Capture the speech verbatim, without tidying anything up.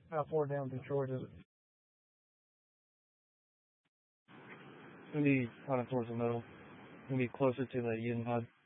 How far down Detroit is it? It's gonna be kind of towards the middle. It's gonna be closer to the Eden Hud.